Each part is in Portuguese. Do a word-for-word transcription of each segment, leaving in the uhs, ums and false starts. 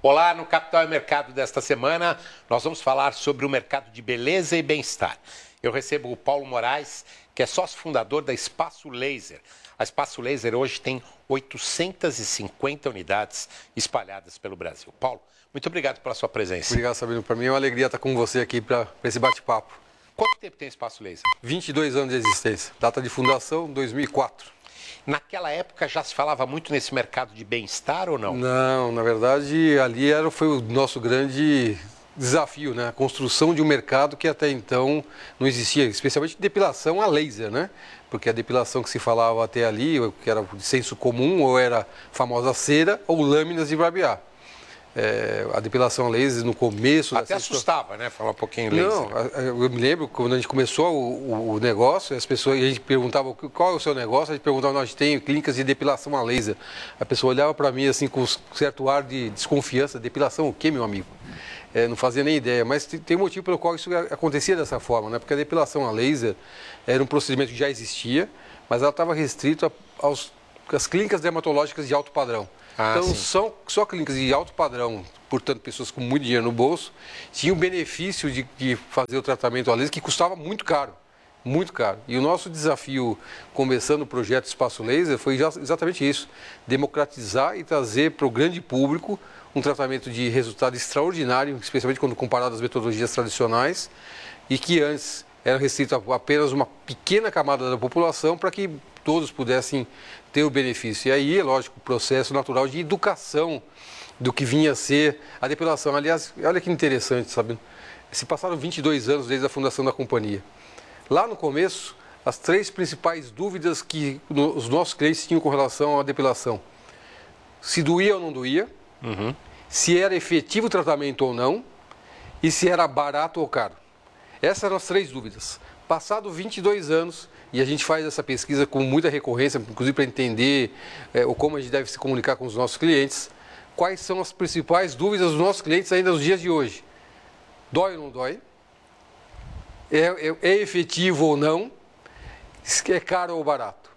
Olá, no Capital e Mercado desta semana, nós vamos falar sobre o mercado de beleza e bem-estar. Eu recebo o Paulo Moraes, que é sócio fundador da Espaço Laser. A Espaço Laser hoje tem oitocentas e cinquenta unidades espalhadas pelo Brasil. Paulo, muito obrigado pela sua presença. Obrigado, Sabino. Para mim é uma alegria estar com você aqui para esse bate-papo. Quanto tempo tem Espaço Laser? vinte e dois anos de existência. Data de fundação, dois mil e quatro. Naquela época já se falava muito nesse mercado de bem-estar ou não? Não, na verdade, ali era, foi o nosso grande desafio, né? A construção de um mercado que até então não existia, especialmente depilação a laser, né? Porque a depilação que se falava até ali, que era de senso comum, ou era a famosa cera ou lâminas de barbear. É, a depilação a laser no começo... Até assustava, né? Falar um pouquinho laser. Não, eu me lembro quando a gente começou o, o negócio, as pessoas, a gente perguntava qual é o seu negócio, a gente perguntava, nós temos clínicas de depilação a laser. A pessoa olhava para mim assim com um certo ar de desconfiança, depilação o quê, meu amigo? É, não fazia nem ideia, mas tem um motivo pelo qual isso acontecia dessa forma, né? Porque a depilação a laser era um procedimento que já existia, mas ela estava restrita aos, às clínicas dermatológicas de alto padrão. Ah, então, são só clínicas de alto padrão, portanto, pessoas com muito dinheiro no bolso, tinham o benefício de, de fazer o tratamento a laser, que custava muito caro, muito caro. E o nosso desafio, começando o projeto Espaço Laser, foi exatamente isso, democratizar e trazer para o grande público um tratamento de resultado extraordinário, especialmente quando comparado às metodologias tradicionais, e que antes era restrito a apenas uma pequena camada da população para que todos pudessem ter o benefício. E aí, é lógico, o processo natural de educação do que vinha a ser a depilação. Aliás, olha que interessante, sabe? Se passaram vinte e dois anos desde a fundação da companhia. Lá no começo, as três principais dúvidas que os nossos clientes tinham com relação à depilação. Se doía ou não doía, uhum. Se era efetivo o tratamento ou não, e se era barato ou caro. Essas eram as três dúvidas. Passado vinte e dois anos, e a gente faz essa pesquisa com muita recorrência, inclusive para entender é, como a gente deve se comunicar com os nossos clientes, quais são as principais dúvidas dos nossos clientes ainda nos dias de hoje? Dói ou não dói? É, é, é efetivo ou não? É caro ou barato?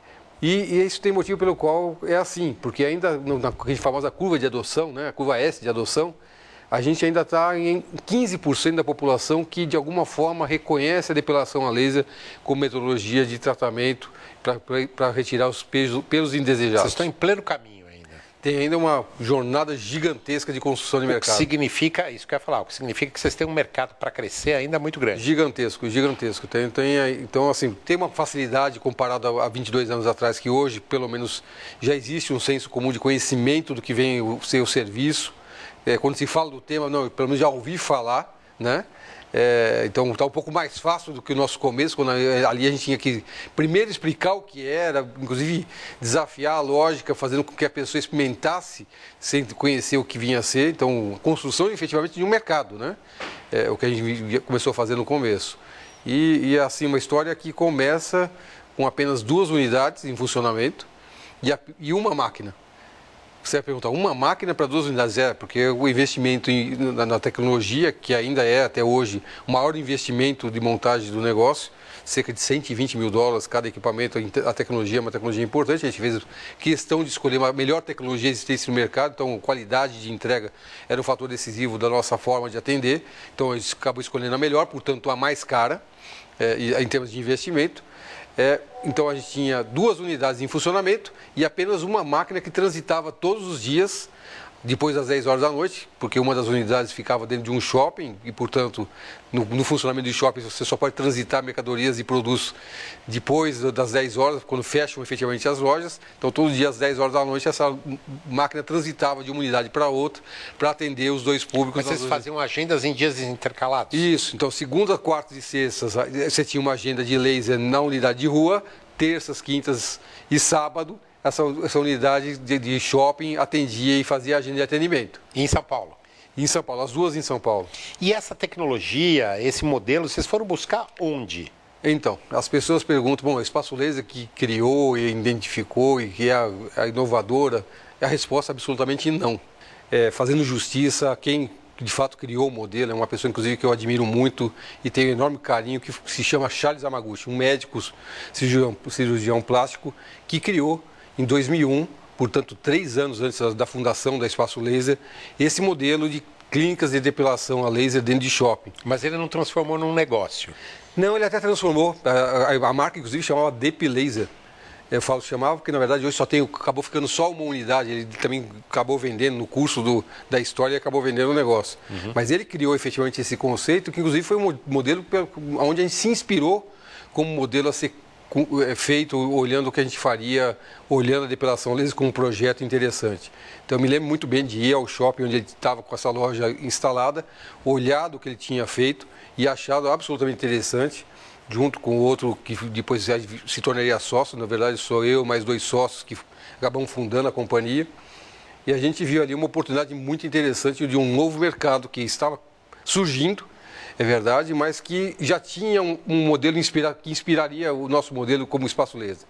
E, e isso tem motivo pelo qual é assim, porque ainda na famosa curva de adoção, né, a curva S de adoção, a gente ainda está em quinze por cento da população que, de alguma forma, reconhece a depilação a laser como metodologia de tratamento para retirar os pelos, pelos indesejados. Vocês estão em pleno caminho ainda. Tem ainda uma jornada gigantesca de construção de mercado. O que significa, isso que eu ia falar, o que significa que vocês têm um mercado para crescer ainda muito grande. Gigantesco, gigantesco. Tem, tem, então, assim, tem uma facilidade comparada a vinte e dois anos atrás, que hoje, pelo menos, já existe um senso comum de conhecimento do que vem o ser o serviço. É, quando se fala do tema, não, pelo menos já ouvi falar, né? É, então está um pouco mais fácil do que o nosso começo, quando ali a gente tinha que primeiro explicar o que era, inclusive desafiar a lógica, fazendo com que a pessoa experimentasse sem conhecer o que vinha a ser. Então, construção efetivamente de um mercado, né? É o que a gente começou a fazer no começo. E, e assim, uma história que começa com apenas duas unidades em funcionamento e, a, e uma máquina. Você vai perguntar, uma máquina para duas unidades? É, porque o investimento em, na, na tecnologia, que ainda é até hoje o maior investimento de montagem do negócio, cerca de cento e vinte mil dólares cada equipamento, a tecnologia é uma tecnologia importante, a gente fez questão de escolher a melhor tecnologia existente no mercado, então qualidade de entrega era um fator decisivo da nossa forma de atender, então a gente acabou escolhendo a melhor, portanto a mais cara, é, em termos de investimento. É, então a gente tinha duas unidades em funcionamento e apenas uma máquina que transitava todos os dias, depois das dez horas da noite, porque uma das unidades ficava dentro de um shopping e, portanto, no, no funcionamento de shopping você só pode transitar mercadorias e produtos depois das dez horas, quando fecham efetivamente as lojas. Então, todo dia às dez horas da noite, essa máquina transitava de uma unidade para outra para atender os dois públicos. Mas vocês faziam agendas em dias intercalados? Isso. Então, segunda, quartas e sextas, você tinha uma agenda de laser na unidade de rua, terças, quintas e sábado. Essa, essa unidade de, de shopping atendia e fazia agenda de atendimento. E em São Paulo? Em São Paulo, as duas em São Paulo. E essa tecnologia, esse modelo, vocês foram buscar onde? Então, as pessoas perguntam, bom, a Espaço Laser que criou e identificou e que é a, a inovadora, a resposta é absolutamente não. É, fazendo justiça a quem de fato criou o modelo, é uma pessoa inclusive que eu admiro muito e tenho um enorme carinho, que se chama Charles Yamaguchi, um médico cirurgião, cirurgião plástico que criou em dois mil e um, portanto, três anos antes da fundação da Espaço Laser, esse modelo de clínicas de depilação a laser dentro de shopping. Mas ele não transformou num negócio? Não, ele até transformou. A, a, a marca, inclusive, chamava Depilaser. Eu falo chamava porque, na verdade, hoje só tem, acabou ficando só uma unidade. Ele também acabou vendendo no curso do, da história e acabou vendendo o negócio. Uhum. Mas ele criou efetivamente esse conceito, que inclusive foi um modelo onde a gente se inspirou como modelo a ser feito olhando o que a gente faria, olhando a depilação laser como um projeto interessante. Então eu me lembro muito bem de ir ao shopping onde ele estava com essa loja instalada, olhar do que ele tinha feito e achado absolutamente interessante, junto com outro que depois se tornaria sócio. Na verdade sou eu mais dois sócios que acabam fundando a companhia, e a gente viu ali uma oportunidade muito interessante de um novo mercado que estava surgindo, é verdade, mas que já tinha um, um modelo inspira, que inspiraria o nosso modelo como Espaço Laser.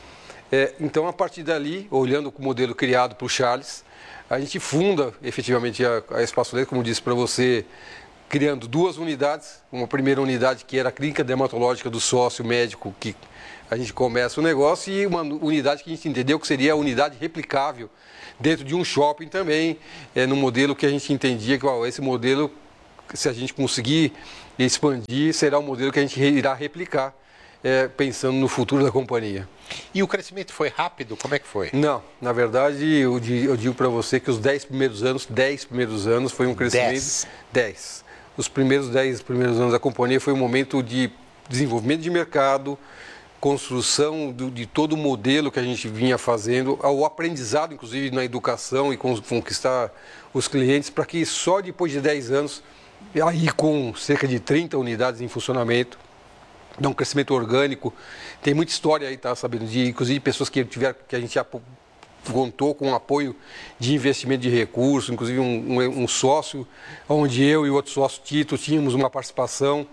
É, então, a partir dali, olhando o modelo criado por Charles, a gente funda efetivamente a, a Espaço Laser, como disse para você, criando duas unidades. Uma primeira unidade que era a clínica dermatológica do sócio médico, que a gente começa o negócio, e uma unidade que a gente entendeu que seria a unidade replicável dentro de um shopping também, é, no modelo que a gente entendia que ó, esse modelo, se a gente conseguir expandir, será um modelo que a gente irá replicar, é, pensando no futuro da companhia. E o crescimento foi rápido? Como é que foi? Não, na verdade, eu digo, eu digo para você que os dez primeiros anos, dez primeiros anos foi um crescimento... dez. dez. Os primeiros dez primeiros anos da companhia foi um momento de desenvolvimento de mercado, construção do, de todo o modelo que a gente vinha fazendo, o aprendizado, inclusive, na educação e conquistar os clientes, para que só depois de dez anos, aí com cerca de trinta unidades em funcionamento, dá um crescimento orgânico. Tem muita história aí, tá sabendo, de inclusive pessoas que tiveram, que a gente já contou com apoio de investimento de recursos, inclusive um, um, um sócio, onde eu e o outro sócio Tito tínhamos uma participação,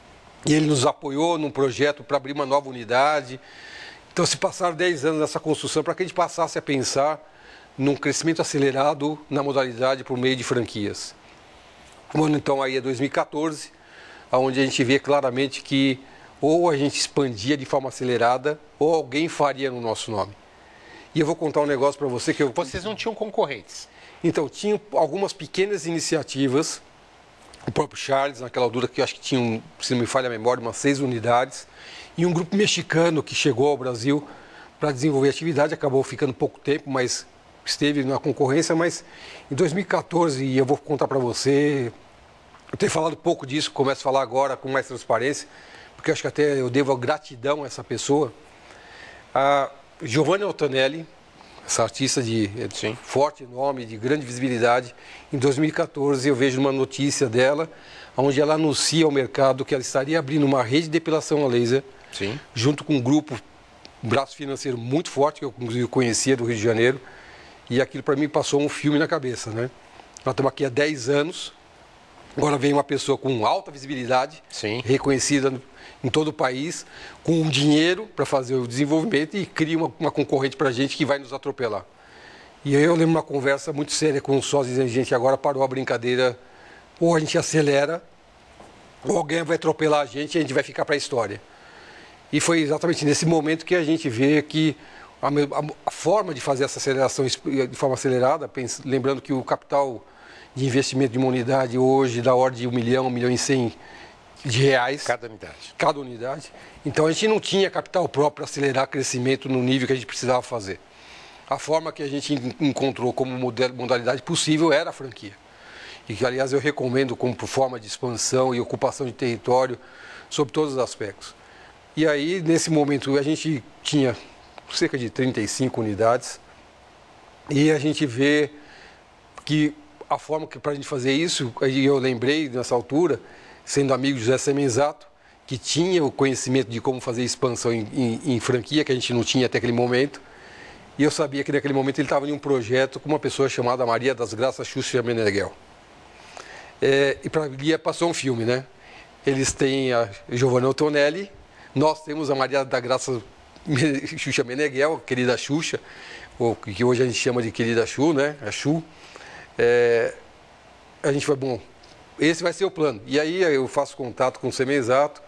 e ele nos apoiou num projeto para abrir uma nova unidade. Então se passaram dez anos nessa construção para que a gente passasse a pensar num crescimento acelerado na modalidade por meio de franquias. O ano então aí é dois mil e quatorze, onde a gente vê claramente que ou a gente expandia de forma acelerada ou alguém faria no nosso nome. E eu vou contar um negócio para você que eu... Vocês não tinham concorrentes? Então, tinham algumas pequenas iniciativas, o próprio Charles, naquela altura que eu acho que tinha, se não me falha a memória, umas seis unidades, e um grupo mexicano que chegou ao Brasil para desenvolver atividade, acabou ficando pouco tempo, mas esteve na concorrência. Mas em dois mil e quatorze, e eu vou contar para você, eu tenho falado pouco disso, começo a falar agora com mais transparência, porque eu acho que até eu devo a gratidão a essa pessoa. A Giovanna Antonelli, essa artista de Sim. forte nome, de grande visibilidade, em dois mil e quatorze eu vejo uma notícia dela, onde ela anuncia ao mercado que ela estaria abrindo uma rede de depilação a laser, Sim. junto com um grupo, um braço financeiro muito forte, que eu inclusive conhecia do Rio de Janeiro, e aquilo para mim passou um filme na cabeça, né? Nós estamos aqui há dez anos, agora vem uma pessoa com alta visibilidade, Sim. reconhecida em todo o país, com um dinheiro para fazer o desenvolvimento, e cria uma, uma concorrente para a gente que vai nos atropelar. E aí eu lembro uma conversa muito séria com os sócios, dizendo: gente, agora parou a brincadeira, ou a gente acelera, ou alguém vai atropelar a gente e a gente vai ficar para a história. E foi exatamente nesse momento que a gente vê que a, a, a forma de fazer essa aceleração de forma acelerada, pensa, lembrando que o capital de investimento de uma unidade hoje da ordem de um milhão, um milhão e cem de reais. Cada unidade. Cada unidade. Então a gente não tinha capital próprio para acelerar o crescimento no nível que a gente precisava fazer. A forma que a gente encontrou como modalidade possível era a franquia. E que, aliás, eu recomendo como forma de expansão e ocupação de território, sob todos os aspectos. E aí, nesse momento, a gente tinha cerca de trinta e cinco unidades, e a gente vê que a forma que para a gente fazer isso, eu lembrei nessa altura, sendo amigo de José Semenzato, que tinha o conhecimento de como fazer expansão em, em, em franquia, que a gente não tinha até aquele momento, e eu sabia que naquele momento ele estava em um projeto com uma pessoa chamada Maria das Graças Xuxa Meneghel. É, e para ali passou um filme, né? Eles têm a Giovanna Antonelli, nós temos a Maria da Graça Xuxa Meneghel, querida Xuxa, ou que hoje a gente chama de querida Chu, né? A Chu. É, a gente foi, bom, esse vai ser o plano. E aí eu faço contato com o Semenzato,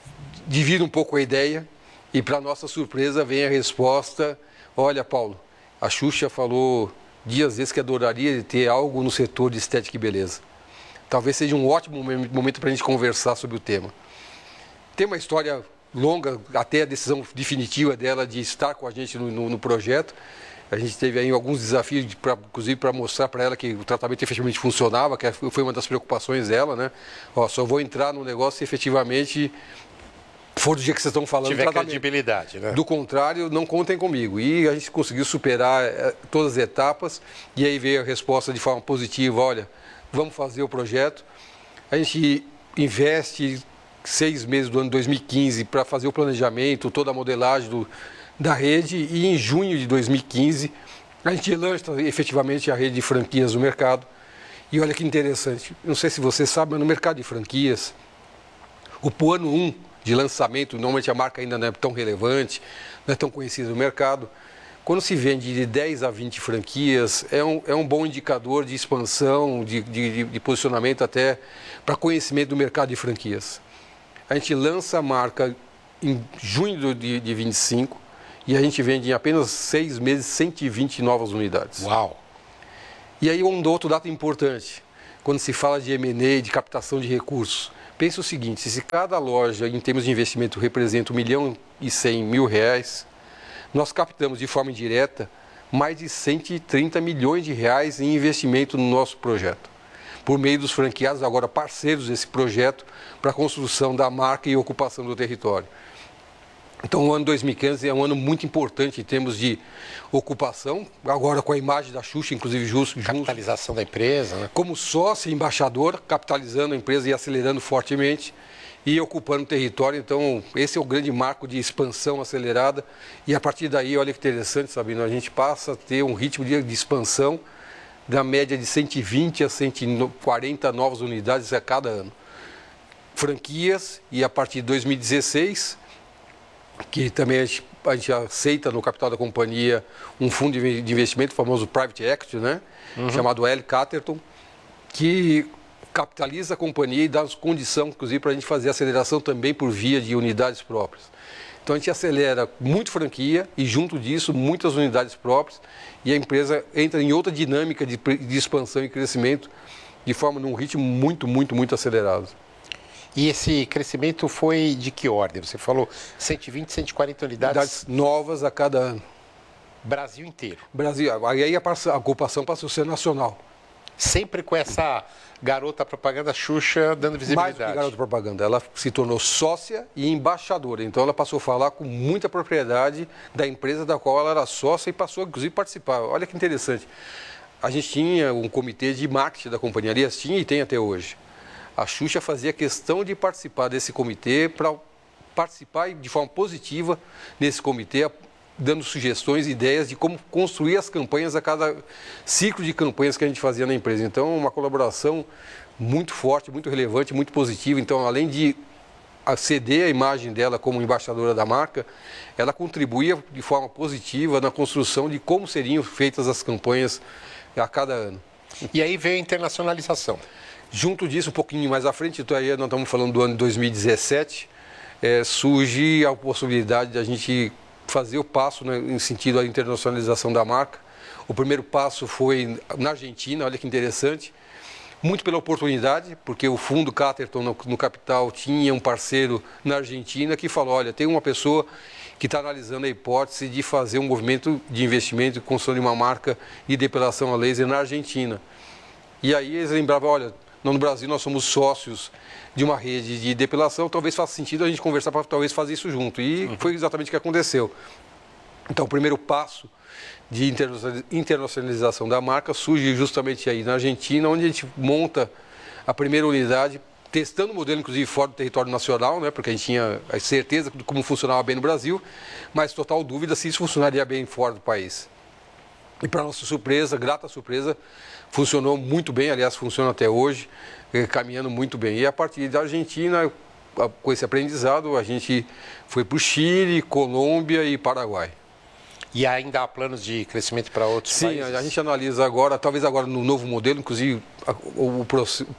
divido um pouco a ideia, e para nossa surpresa vem a resposta: olha, Paulo, A Xuxa falou dias desses que adoraria ter algo no setor de estética e beleza. Talvez seja um ótimo momento para a gente conversar sobre o tema. Tem uma história longa, até a decisão definitiva dela de estar com a gente no, no, no projeto. A gente teve aí alguns desafios, pra, inclusive para mostrar para ela que o tratamento efetivamente funcionava, que foi uma das preocupações dela, né? Ó, só vou entrar no negócio se efetivamente for do dia que vocês estão falando. Tiver credibilidade, né? Do contrário, não contem comigo. E a gente conseguiu superar é, todas as etapas, e aí veio a resposta de forma positiva, olha, vamos fazer o projeto. A gente investe seis meses do ano dois mil e quinze para fazer o planejamento, toda a modelagem do, da rede, e em junho de dois mil e quinze a gente lança efetivamente a rede de franquias no mercado. E olha que interessante, não sei se você sabe, mas no mercado de franquias, o ano um de lançamento, normalmente a marca ainda não é tão relevante, não é tão conhecida no mercado. Quando se vende de dez a vinte franquias, é um, é um bom indicador de expansão, de, de, de posicionamento até para conhecimento do mercado de franquias. A gente lança a marca em junho de, de vinte e cinco e a gente vende em apenas seis meses cento e vinte novas unidades. Uau! E aí um outro dado importante, quando se fala de M e A, de captação de recursos. Pensa o seguinte, se cada loja, em termos de investimento, representa um milhão e cem mil reais, nós captamos de forma indireta mais de cento e trinta milhões de reais em investimento no nosso projeto, por meio dos franqueados, agora parceiros desse projeto, para a construção da marca e ocupação do território. Então o ano dois mil e quinze é um ano muito importante em termos de ocupação, agora com a imagem da Xuxa, inclusive justo. Capitalização da empresa, né? Como sócio e embaixador, capitalizando a empresa e acelerando fortemente e ocupando o território. Então esse é o grande marco de expansão acelerada. E a partir daí, olha que interessante, Sabino, a gente passa a ter um ritmo de, de expansão da média de cento e vinte a cento e quarenta novas unidades a cada ano. Franquias, e a partir de dois mil e dezesseis, que também a gente, a gente aceita no capital da companhia um fundo de investimento, o famoso Private Equity, né? Uhum. Chamado L. Catterton, que capitaliza a companhia e dá condição, inclusive, para a gente fazer aceleração também por via de unidades próprias. Então a gente acelera muito franquia e, junto disso, muitas unidades próprias, e a empresa entra em outra dinâmica de, de expansão e crescimento de forma num ritmo muito, muito, muito acelerado. E esse crescimento foi de que ordem? Você falou cento e vinte, cento e quarenta unidades? Unidades novas a cada ano. Brasil inteiro? Brasil. Aí a, a ocupação passou a ser nacional. Sempre com essa garota propaganda Xuxa dando visibilidade? Mais do que garota propaganda. Ela se tornou sócia e embaixadora. Então ela passou a falar com muita propriedade da empresa da qual ela era sócia e passou, inclusive, a participar. Olha que interessante. A gente tinha um comitê de marketing da companhia, aliás, tinha e tem até hoje. A Xuxa fazia questão de participar desse comitê, para participar de forma positiva nesse comitê, dando sugestões, ideias de como construir as campanhas a cada ciclo de campanhas que a gente fazia na empresa. Então, uma colaboração muito forte, muito relevante, muito positiva. Então, além de ceder a imagem dela como embaixadora da marca, ela contribuía de forma positiva na construção de como seriam feitas as campanhas a cada ano. E aí veio a internacionalização. Junto disso, um pouquinho mais à frente, então aí nós estamos falando do ano de dois mil e dezessete, é, surge a possibilidade de a gente fazer o passo, né, em sentido da internacionalização da marca. O primeiro passo foi na Argentina, olha que interessante, muito pela oportunidade, porque o fundo Catterton no, no capital tinha um parceiro na Argentina que falou, olha, tem uma pessoa que está analisando a hipótese de fazer um movimento de investimento e construção de uma marca de depilação a laser na Argentina. E aí eles lembravam, olha, no Brasil nós somos sócios de uma rede de depilação, talvez faça sentido a gente conversar para talvez fazer isso junto. E uhum. foi exatamente o que aconteceu. Então o primeiro passo de internacionalização da marca surge justamente aí na Argentina, onde a gente monta a primeira unidade, testando o modelo inclusive fora do território nacional, né, porque a gente tinha a certeza de como funcionava bem no Brasil, mas total dúvida se isso funcionaria bem fora do país. E para nossa surpresa, grata surpresa, funcionou muito bem, aliás, funciona até hoje, caminhando muito bem. E a partir da Argentina, com esse aprendizado, a gente foi para o Chile, Colômbia e Paraguai. E ainda há planos de crescimento para outros Sim, países? Sim, a gente analisa agora, talvez agora no novo modelo, inclusive o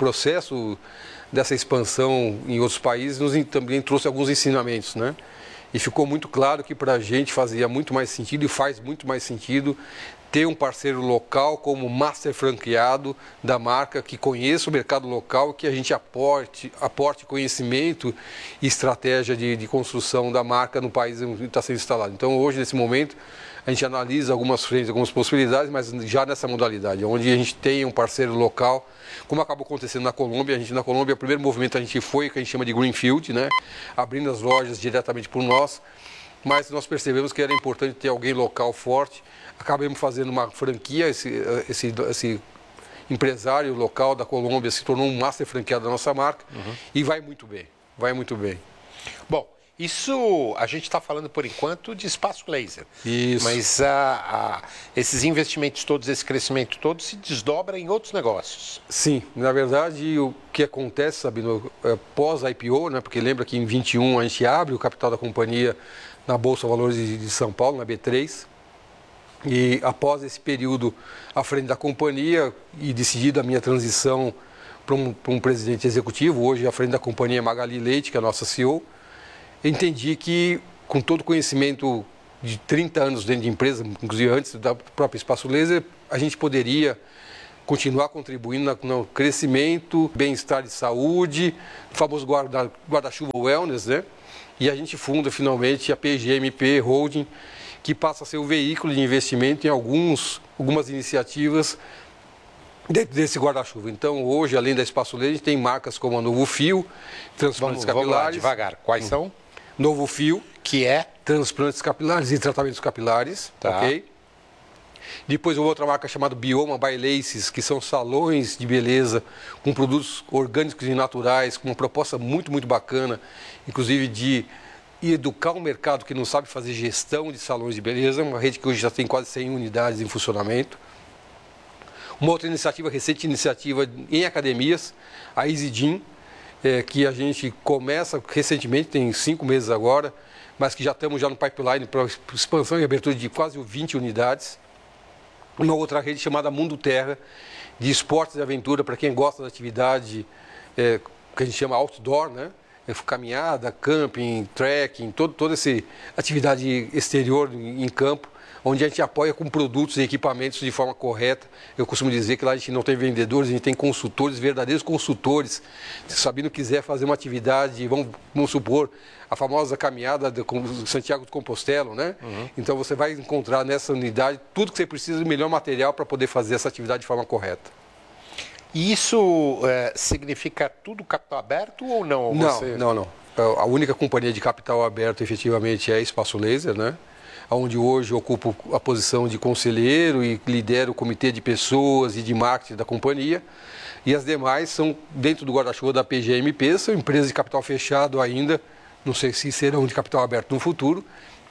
processo dessa expansão em outros países nos também trouxe alguns ensinamentos, né? e ficou muito claro que para a gente fazia muito mais sentido e faz muito mais sentido ter um parceiro local como master franqueado da marca, que conheça o mercado local, que a gente aporte, aporte conhecimento e estratégia de, de construção da marca no país onde está sendo instalado. Então, hoje, nesse momento, a gente analisa algumas frentes, algumas possibilidades, mas já nessa modalidade, onde a gente tem um parceiro local, como acabou acontecendo na Colômbia. A gente, na Colômbia, o primeiro movimento a gente foi, que a gente chama de Greenfield, né? Abrindo as lojas diretamente por nós, mas nós percebemos que era importante ter alguém local forte. Acabamos fazendo uma franquia, esse, esse, esse empresário local da Colômbia se tornou um master franqueado da nossa marca, uhum. E vai muito bem, vai muito bem. Bom, isso a gente está falando por enquanto de espaço laser. Isso. Mas a, a, esses investimentos todos, esse crescimento todo se desdobra em outros negócios. Sim, na verdade o que acontece, Sabino, é, pós-I P O, né, porque lembra que em vinte e um a gente abre o capital da companhia na Bolsa de Valores de, de São Paulo, na B três. E após esse período à frente da companhia e decidida a minha transição para um, para um presidente executivo, hoje à frente da companhia Magali Leite, que é a nossa C E O, entendi que, com todo o conhecimento de trinta anos dentro de empresa, inclusive antes da própria Espaço Laser, a gente poderia continuar contribuindo no crescimento, bem-estar e saúde, o famoso guarda, guarda-chuva wellness, né? E a gente funda finalmente a P G M P Holding, que passa a ser o veículo de investimento em alguns, algumas iniciativas dentro desse guarda-chuva. Então, hoje, além da Espaço Laser, a gente tem marcas como a Novo Fio, transplantes vamos, capilares. Vamos lá, devagar. Quais são? Novo Fio, que é transplantes capilares e tratamentos capilares, tá. Ok? Depois, uma outra marca chamada Bioma by Laces, que são salões de beleza com produtos orgânicos e naturais, com uma proposta muito, muito bacana, inclusive de e educar um mercado que não sabe fazer gestão de salões de beleza, uma rede que hoje já tem quase cem unidades em funcionamento. Uma outra iniciativa, recente iniciativa em academias, a EasyGym, é, que a gente começa recentemente, tem cinco meses agora, mas que já estamos já no pipeline para expansão e abertura de quase vinte unidades. Uma outra rede chamada Mundo Terra, de esportes e aventura, para quem gosta da atividade é, que a gente chama outdoor, né? Caminhada, camping, trekking, todo, toda essa atividade exterior em campo, onde a gente apoia com produtos e equipamentos de forma correta. Eu costumo dizer que lá a gente não tem vendedores, a gente tem consultores, verdadeiros consultores. Se o Sabino quiser fazer uma atividade, vamos, vamos supor, a famosa caminhada de Santiago de Compostela, né? Uhum. Então você vai encontrar nessa unidade tudo que você precisa de melhor material para poder fazer essa atividade de forma correta. E isso é, significa tudo capital aberto ou não? Ou não, você... não, não. A única companhia de capital aberto efetivamente é a Espaço Laser, né? Onde hoje eu ocupo a posição de conselheiro e lidero o comitê de pessoas e de marketing da companhia. E as demais são dentro do guarda-chuva da P G M P, são empresas de capital fechado ainda, não sei se serão de capital aberto no futuro,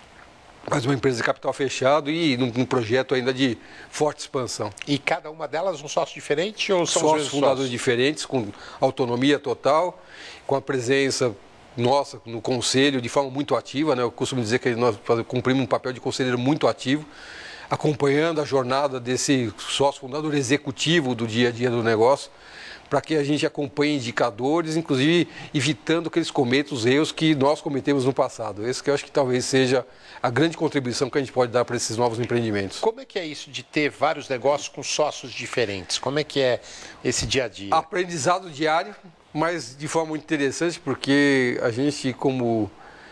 mas uma empresa de capital fechado e num, num projeto ainda de forte expansão. E cada uma delas um sócio diferente ou são sócios os fundadores sócios? diferentes, com autonomia total, com a presença nossa no conselho de forma muito ativa, né? Eu costumo dizer que nós cumprimos um papel de conselheiro muito ativo, acompanhando a jornada desse sócio fundador executivo do dia a dia do negócio, para que a gente acompanhe indicadores, inclusive evitando que eles cometam os erros que nós cometemos no passado. Esse que eu acho que talvez seja a grande contribuição que a gente pode dar para esses novos empreendimentos. Como é que é isso de ter vários negócios com sócios diferentes? Como é que é esse dia a dia? Aprendizado diário, mas de forma muito interessante, porque a gente, como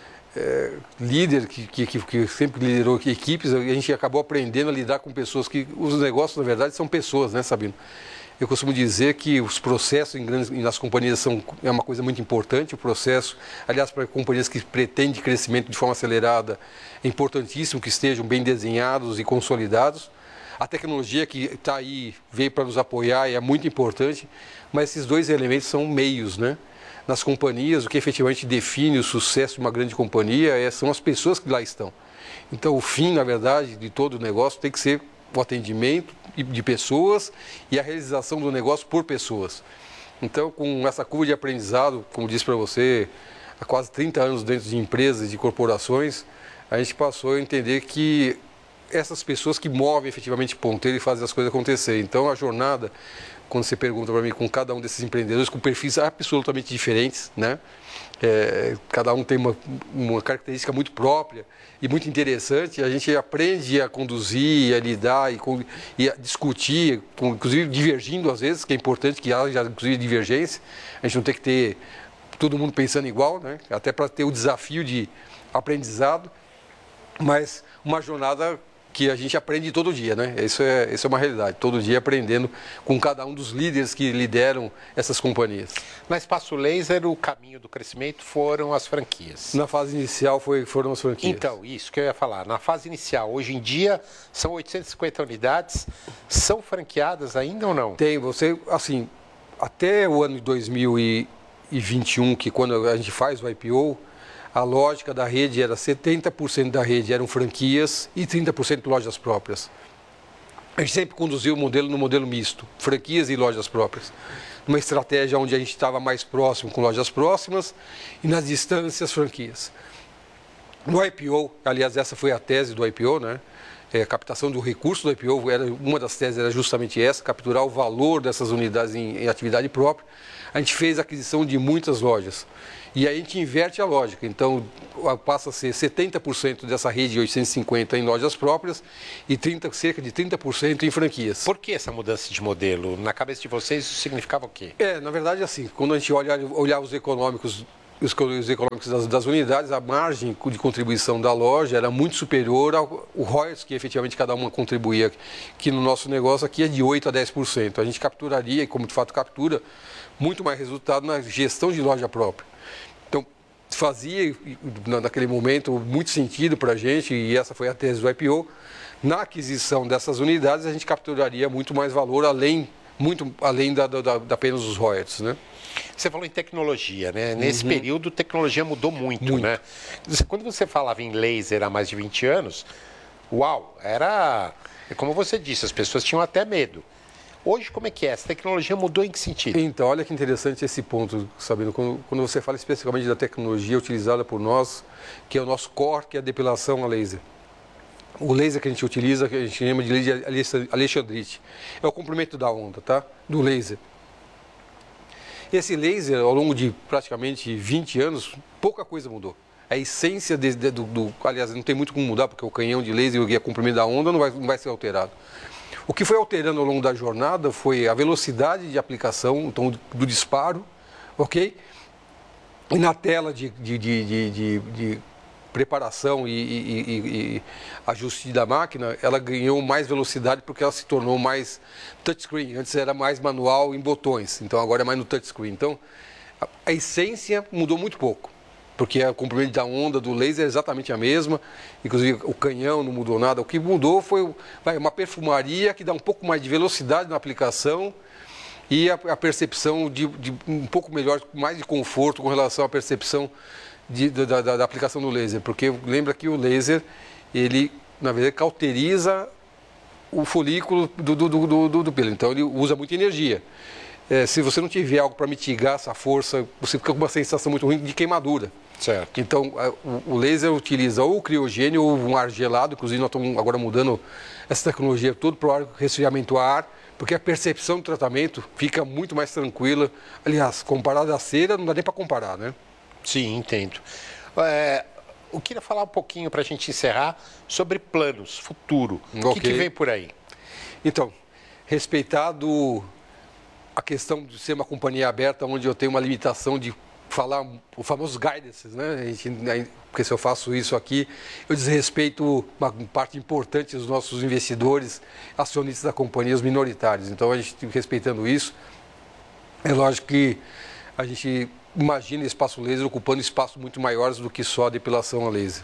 é, líder, que, que, que sempre liderou equipes, a gente acabou aprendendo a lidar com pessoas que... Os negócios, na verdade, são pessoas, né, Sabino? Eu costumo dizer que os processos em grandes, nas companhias são, é uma coisa muito importante. O processo, aliás, para companhias que pretendem crescimento de forma acelerada, é importantíssimo que estejam bem desenhados e consolidados. A tecnologia que está aí veio para nos apoiar e é muito importante, mas esses dois elementos são meios, né? Nas companhias, o que efetivamente define o sucesso de uma grande companhia é, são as pessoas que lá estão. Então, o fim, na verdade, de todo o negócio tem que ser o atendimento de pessoas e a realização do negócio por pessoas. Então, com essa curva de aprendizado, como disse para você, há quase trinta anos dentro de empresas, de corporações, a gente passou a entender que essas pessoas que movem efetivamente ponteiro e fazem as coisas acontecer. Então, a jornada quando você pergunta para mim, com cada um desses empreendedores, com perfis absolutamente diferentes, né? É, cada um tem uma, uma característica muito própria e muito interessante. A gente aprende a conduzir, a lidar e, e a discutir, com, inclusive divergindo às vezes, que é importante que haja inclusive divergência. A gente não tem que ter todo mundo pensando igual, né? Até para ter o desafio de aprendizado, mas uma jornada que a gente aprende todo dia, né? Isso é, isso é uma realidade, todo dia aprendendo com cada um dos líderes que lideram essas companhias. Na Espaço Laser, o caminho do crescimento foram as franquias. Na fase inicial foi, foram as franquias. Então, isso que eu ia falar. Na fase inicial, hoje em dia, são oitocentas e cinquenta unidades, são franqueadas ainda ou não? Tem, você, assim, até o ano de dois mil e vinte e um, que quando a gente faz o I P O, a lógica da rede era setenta por cento da rede eram franquias e trinta por cento lojas próprias. A gente sempre conduziu o modelo no modelo misto, franquias e lojas próprias. Uma estratégia onde a gente estava mais próximo com lojas próximas e nas distâncias franquias. No I P O, aliás, essa foi a tese do I P O, né? É, a captação do recurso do I P O, era, uma das teses era justamente essa, capturar o valor dessas unidades em, em atividade própria. A gente fez a aquisição de muitas lojas. E aí a gente inverte a lógica, então passa a ser setenta por cento dessa rede de oitocentas e cinquenta em lojas próprias e trinta, cerca de trinta por cento em franquias. Por que essa mudança de modelo? Na cabeça de vocês isso significava o quê? É, na verdade assim, quando a gente olha, olhar os econômicos, os, os econômicos das, das unidades, a margem de contribuição da loja era muito superior ao o royalties que efetivamente cada uma contribuía, que no nosso negócio aqui é de oito a dez por cento. A gente capturaria, e como de fato captura, muito mais resultado na gestão de loja própria. Então, fazia, naquele momento, muito sentido para a gente, e essa foi a tese do I P O. Na aquisição dessas unidades, a gente capturaria muito mais valor, além, muito além da, da, da apenas os royalties, né? Você falou em tecnologia, né? Nesse uhum. período, a tecnologia mudou muito, muito, né? Quando você falava em laser há mais de vinte anos, uau, era... Como você disse, as pessoas tinham até medo. Hoje, como é que é? Essa tecnologia mudou em que sentido? Então, olha que interessante esse ponto, Sabino. Quando, quando você fala especificamente da tecnologia utilizada por nós, que é o nosso core, que é a depilação a laser. O laser que a gente utiliza, que a gente chama de laser Alexandrite, é o comprimento da onda, tá? Do laser. Esse laser, ao longo de praticamente vinte anos, pouca coisa mudou. A essência de, de, do, do... Aliás, não tem muito como mudar, porque o canhão de laser e o comprimento da onda não vai, não vai ser alterado. O que foi alterando ao longo da jornada foi a velocidade de aplicação, então, do disparo, ok? E na tela de, de, de, de, de, de preparação e, e, e, e ajuste da máquina, ela ganhou mais velocidade porque ela se tornou mais touchscreen. Antes era mais manual em botões, então agora é mais no touchscreen. Então, a, a essência mudou muito pouco, porque o comprimento da onda do laser é exatamente a mesma, inclusive o canhão não mudou nada. O que mudou foi vai, uma perfumaria que dá um pouco mais de velocidade na aplicação e a, a percepção de, de um pouco melhor, mais de conforto com relação à percepção de, da, da, da aplicação do laser. Porque lembra que o laser, ele, na verdade, cauteriza o folículo do, do, do, do, do pelo, então ele usa muita energia. É, se você não tiver algo para mitigar essa força, você fica com uma sensação muito ruim de queimadura. Certo. Então, o, o laser utiliza ou o criogênio ou um ar gelado, inclusive nós estamos agora mudando essa tecnologia toda para o ar, resfriamento a ar, porque a percepção do tratamento fica muito mais tranquila. Aliás, comparado à cera, não dá nem para comparar, né? Sim, entendo. É, eu queria falar um pouquinho para a gente encerrar sobre planos, futuro. Okay. O que, que vem por aí? Então, respeitado a questão de ser uma companhia aberta, onde eu tenho uma limitação de falar o famoso guidances, né? A gente, porque se eu faço isso aqui, eu desrespeito uma parte importante dos nossos investidores, acionistas da companhia, os minoritários. Então, a gente respeitando isso, é lógico que a gente imagina espaço laser ocupando espaços muito maiores do que só a depilação a laser.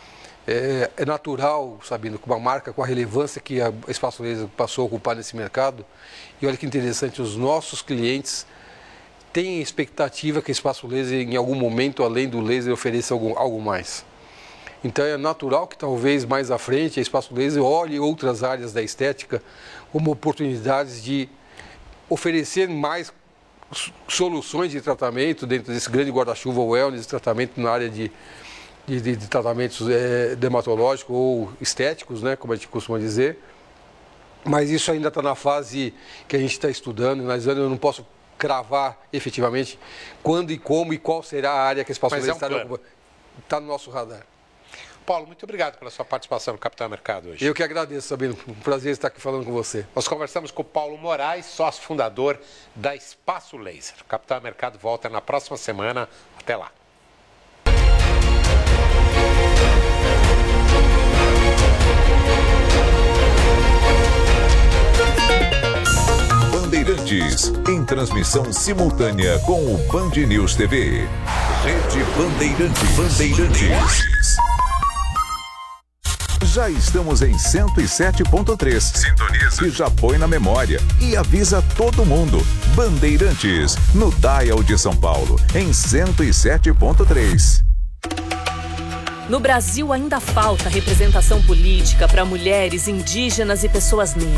É, é natural, Sabino, com uma marca com a relevância que a Espaço Laser passou a ocupar nesse mercado. E olha que interessante, os nossos clientes têm expectativa que a Espaço Laser, em algum momento, além do laser, ofereça algo, algo mais. Então é natural que talvez mais à frente a Espaço Laser olhe outras áreas da estética como oportunidades de oferecer mais soluções de tratamento dentro desse grande guarda-chuva wellness, tratamento na área de De, de, de tratamentos é, dermatológicos ou estéticos, né, como a gente costuma dizer. mas isso ainda está na fase que a gente está estudando, mas eu não posso cravar efetivamente quando e como e qual será a área que a Espaço Laser está ocupando. Está no nosso radar. Paulo, muito obrigado pela sua participação no Capital Mercado hoje. Eu que agradeço, Sabino. Um prazer estar aqui falando com você. Nós conversamos com o Paulo Moraes, sócio fundador da Espaço Laser. O Capital Mercado volta na próxima semana. Até lá. Bandeirantes, em transmissão simultânea com o Band News T V. Rede Bandeirantes. Bandeirantes. Já estamos em cento e sete ponto três. Sintoniza. E já põe na memória e avisa todo mundo. Bandeirantes, no Dial de São Paulo, em cento e sete ponto três. No Brasil ainda falta representação política para mulheres, indígenas e pessoas negras.